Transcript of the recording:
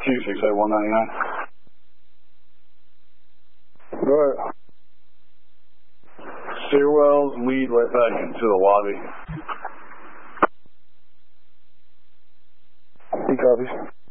199. Go ahead. Stairwells lead right back into the lobby. He copies.